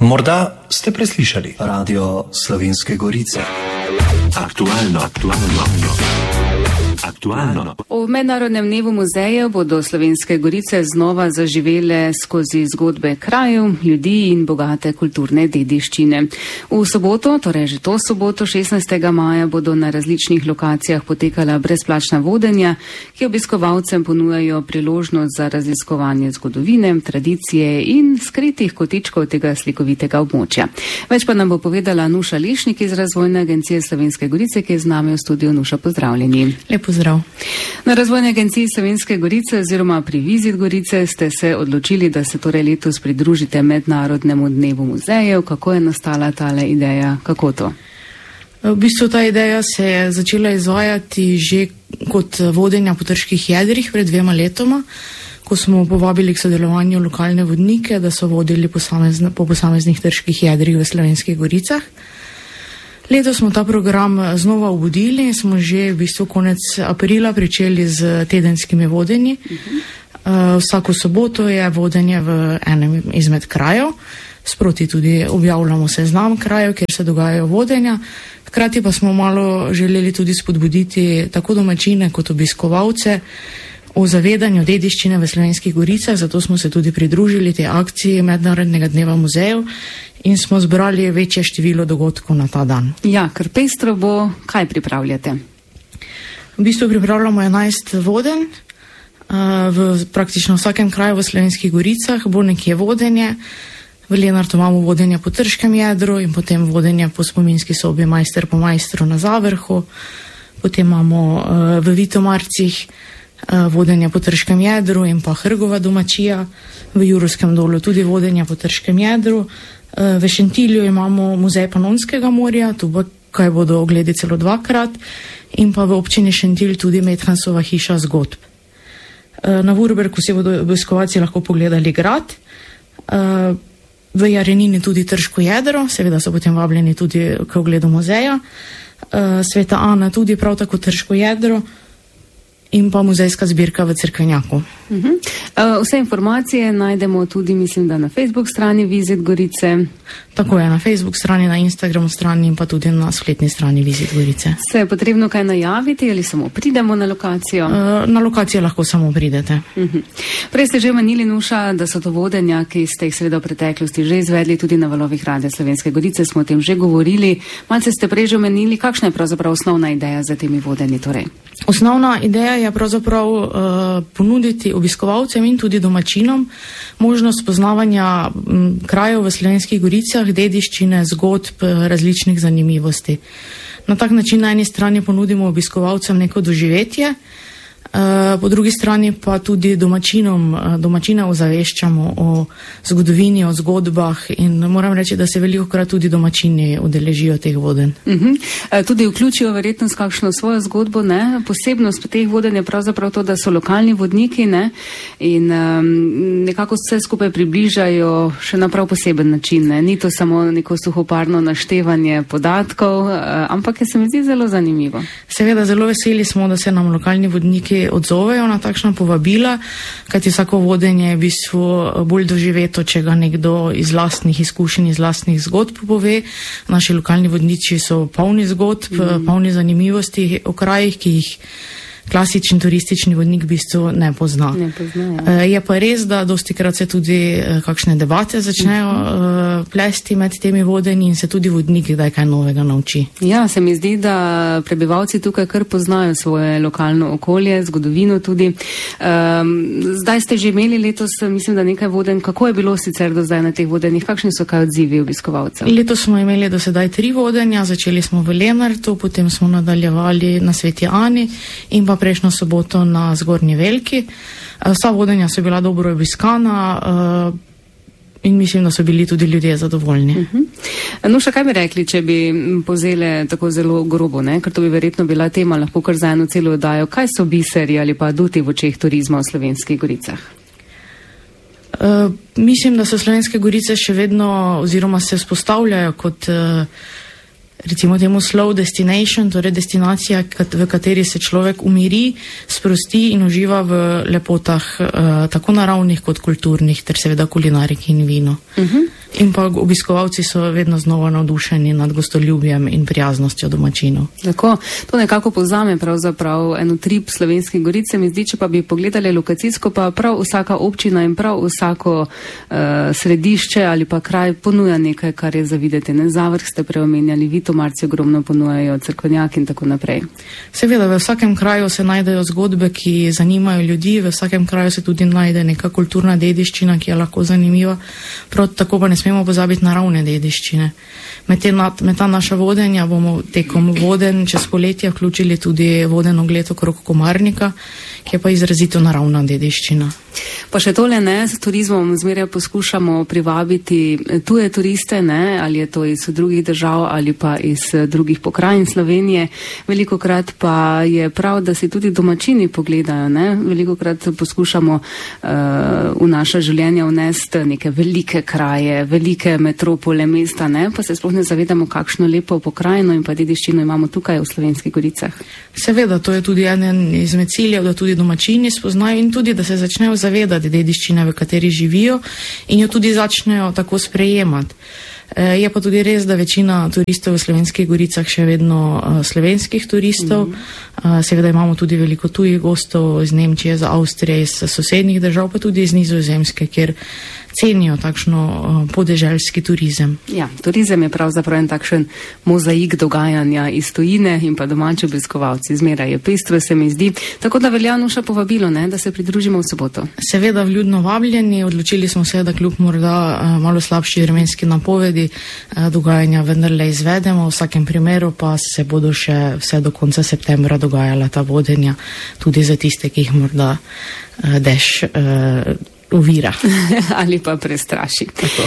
Morda ste preslišali Radio Slovenske Gorice. Aktualno. V Mednarodnem dnevu muzejev bodo Slovenske Gorice znova zaživele skozi zgodbe krajev, ljudi in bogate kulturne dediščine. V soboto, torej že to soboto, 16. maja, bodo na različnih lokacijah potekala brezplačna vodenja, ki obiskovalcem ponujajo priložnost za raziskovanje zgodovine, tradicije in skritih kotičkov tega slikovitega območja. Več pa nam bo povedala Nuša Lešnik iz Razvojne agencije Slovenske Gorice, ki je z nami v studiu. Nuša, pozdravljeni. Lep pozdrav. Na Razvojni agenciji Slovenske Gorice oziroma pri Visit Gorice ste se odločili, da se torej letos pridružite Mednarodnemu dnevu muzejev. Kako je nastala tale ideja? Kako to? V bistvu ta ideja se je začela izvajati že kot vodenja po trških jedrih pred 2 letoma, ko smo povabili k sodelovanju lokalne vodnike, da so vodili po posameznih trških jedrih v Slovenskih Goricah. Letos smo ta program znova obudili in smo že v bistvu konec aprila pričeli z tedenskimi vodenji. Vsako soboto je vodenje v enem izmed krajev, sproti tudi objavljamo seznam krajev, kjer se dogajajo vodenja. Hkrati pa smo malo želeli tudi spodbuditi tako domačine kot obiskovalce o zavedanju dediščine v Slovenskih Goricah, zato smo se tudi pridružili tej akciji Mednarodnega dneva muzejev in smo zbrali večje število dogodkov na ta dan. Ja, ker pestro bo. Kaj pripravljate? V bistvu pripravljamo 11 vodenj. V praktično vsakem kraju v Slovenskih Goricah bo nekje vodenje. V Lenartu imamo vodenje po trškem jedru in potem vodenje po spominski sobi Majster po majstru na Zavrhu. Potem imamo v Vitomarcih vodenje po trškem jedru in pa Hrgova domačija. V Jurovskem dolu tudi vodenje po trškem jedru. V Šentilju imamo muzej Panonskega morja, tu kaj bodo ogledi celo 2-krat, in pa v občini Šentilj tudi Methansova hiša zgodb. Na Vurberku si bodo obiskovalci lahko pogledali grad, v Jarenini tudi trško jedro, seveda so potem vabljeni tudi k ogledu muzeja, Sveta Ana tudi prav tako trško jedro in pa muzejska zbirka v Cerkvenjaku. Vse informacije najdemo tudi, mislim, da na Facebook strani Visit Gorice. Tako je, na Facebook strani, na Instagram strani in pa tudi na spletni strani Visit Gorice. Se je potrebno kaj najaviti ali samo pridemo na lokacijo? Na lokacijo lahko samo pridete. Prej ste že omenili, Nuša, da so to vodenja, ki ste jih seveda v preteklosti že izvedli tudi na valovih Radia Slovenske Gorice, smo o tem že govorili. Malce ste prej že omenili, kakšna je pravzaprav osnovna ideja za temi vodenji torej? Osnovna ideja je pravzaprav ponuditi obiskovalcem in tudi domačinom možnost poznavanja krajev v Slovenskih Goricah, dediščine, zgodb, različnih zanimivosti. Na tak način na eni strani ponudimo obiskovalcem neko doživetje, po drugi strani pa tudi domačine ozaveščamo o zgodovini, o zgodbah in moram reči, da se velikokrat tudi domačini udeležijo teh vodenj. Tudi vključijo verjetno s kakšno svojo zgodbo, ne? Posebnost teh vodenj je pravzaprav to, da so lokalni vodniki, ne? In nekako vse skupaj približajo še na prav poseben način, ne? Ni to samo neko suhoparno naštevanje podatkov, ampak se mi zdi zelo zanimivo. Seveda zelo veseli smo, da se nam lokalni vodniki odzovejo na takšna povabila, kajti vsako vodenje je v bistvu bolj doživeto, če ga nekdo iz lastnih izkušenj, iz lastnih zgodb pove. Naši lokalni vodniči so polni zgodb, polni zanimivosti o krajih, ki jih klasični turistični vodnik v bistvu ne pozna. Je pa res, da dostikrat se tudi kakšne debate začnejo plesti med temi vodenji in se tudi vodnik kdaj kaj novega nauči. Ja, se mi zdi, da prebivalci tukaj kar poznajo svoje lokalno okolje, zgodovino tudi. Zdaj ste že imeli letos, mislim, da nekaj vodenj. Kako je bilo sicer do zdaj na teh vodenjih? Kakšni so kaj odzivi obiskovalcev? Letos smo imeli do sedaj 3 vodenja, začeli smo v Lenartu, potem smo nadaljevali na Sveti Ani in pa prejšnjo soboto na Zgornji Velki. Vsa vodenja so bila dobro obiskana in mislim, da so bili tudi ljudje zadovoljni. Nuša, kaj bi rekli, če bi povzele tako zelo grobo, ne? Ker to bi verjetno bila tema lahko kar za eno celo oddajo. Kaj so biseri ali pa aduti v očeh turizma v Slovenskih Goricah? Mislim, da so Slovenske Gorice še vedno oziroma se vzpostavljajo kot recimo temu slow destination, torej destinacija, v kateri se človek umiri, sprosti in uživa v lepotah tako naravnih kot kulturnih, ter seveda kulinariki in vino. In pa obiskovalci so vedno znova navdušeni nad gostoljubjem in prijaznostjo domačinov. Tako, to nekako povzame pravzaprav en utrip Slovenske Gorice. Mi zdi, če pa bi pogledali lokacijsko, pa prav vsaka občina in prav vsako središče ali pa kraj ponuja nekaj, kar je za videti. Zavrh ste preomenjali, Vitomarci ogromno ponujajo, Cerkvenjak in tako naprej. Seveda, v vsakem kraju se najdejo zgodbe, ki zanimajo ljudi, v vsakem kraju se tudi najde neka kulturna dediščina, ki je lahko zanimiva. Prav tako pa ne smemo pozabiti naravne dediščine. Med ta naša vodenja bomo tekom vodenj čez poletje vključili tudi voden ogled okrog Komarnika, ki je pa izrazito naravna dediščina. Pa še tole, s turizmom zmeraj poskušamo privabiti tuje turiste, ali je to iz drugih držav ali pa iz drugih pokrajin Slovenije. Velikokrat pa je prav, da si tudi domačini pogledajo, Velikokrat poskušamo v naša življenja vnesti neke velike kraje, velike metropole, mesta, pa se sploh ne zavedamo, kakšno lepo pokrajino in pa dediščino imamo tukaj v Slovenskih Goricah. Seveda, to je tudi eden izmed ciljev, da tudi domačini spoznajo in tudi, da se začnejo zavedati dediščine, v kateri živijo in jo tudi začnejo tako sprejemati. Je pa tudi res, da večina turistov v Slovenskih Goricah še vedno slovenskih turistov. Seveda imamo tudi veliko tujih gostov iz Nemčije, iz Avstrije, iz sosednjih držav, pa tudi iz Nizozemske, kjer cenijo takšno podeželski turizem. Ja, turizem je pravzaprav en takšen mozaik dogajanja iz tujine in pa domači obiskovalci. Zmeraj je pestro, se mi zdi. Tako da velja Nuša povabilo, da se pridružimo v soboto. Seveda vljudno vabljeni, odločili smo se, da kljub morda malo slabši vremenski napovedi dogajanja vendarle izvedemo. V vsakem primeru pa se bodo še vse do konca septembra dogajala ta vodenja, tudi za tiste, ki jih morda dež ovira. Ali pa prestraši.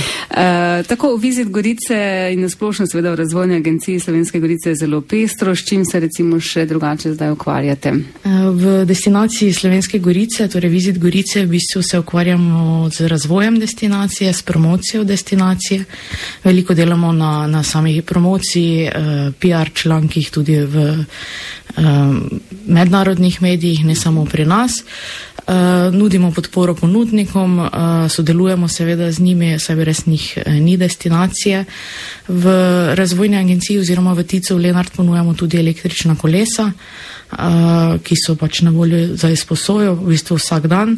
Tako Vizit Gorice in nasplošno seveda v Razvojni agenciji Slovenske Gorice je zelo pestro. S čim se recimo še drugače zdaj ukvarjate? V destinaciji Slovenske Gorice, torej Vizit Gorice, v bistvu se ukvarjamo z razvojem destinacije, s promocijo destinacije. Veliko delamo na samih promociji, PR člankih, tudi v mednarodnih medijih, ne samo pri nas. Nudimo podporo ponudnikom, sodelujemo seveda z njimi, saj brez njih ni destinacije. V Razvojni agenciji oziroma v Ticu v Lenart ponujamo tudi električna kolesa, ki so pač na voljo za izposojo v bistvu vsak dan.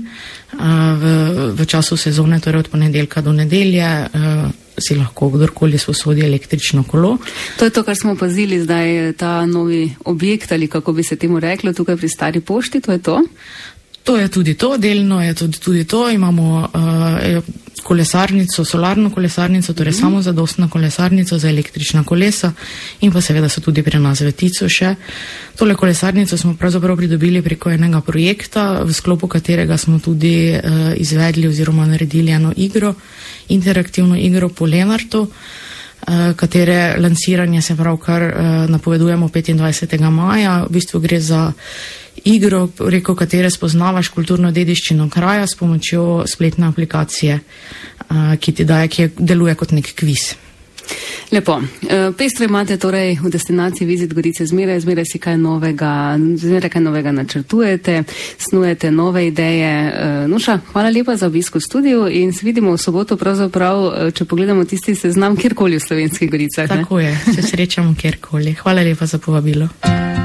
V času sezone, torej od ponedeljka do nedelje, si lahko kdorkoli sposodi električno kolo. To je to, kar smo opazili zdaj, ta novi objekt, ali kako bi se temu reklo, tukaj pri Stari pošti, to je to? To je tudi to, delno je tudi to. Imamo kolesarnico, solarno kolesarnico, torej samozadostno kolesarnico za električna kolesa in pa seveda so tudi pri nas v Ticu še. Tole kolesarnico smo pravzaprav pridobili preko enega projekta, v sklopu katerega smo tudi izvedli oziroma naredili eno igro, interaktivno igro po Lenartu, katere lansiranje se pravkar napovedujemo 25. maja. V bistvu gre za igro, preko katere spoznavaš kulturno dediščino kraja s pomočjo spletne aplikacije, ki deluje kot nek kviz. Lepo. Pestro imate torej v destinaciji Vizit Gorice zmeraj si kaj novega načrtujete, snujete nove ideje. Nuša, hvala lepa za obisk v studiu in se vidimo v soboto pravzaprav, če pogledamo tisti seznam, kjerkoli v Slovenskih Goricah. Tako je, se srečamo kjerkoli. Hvala lepa za povabilo.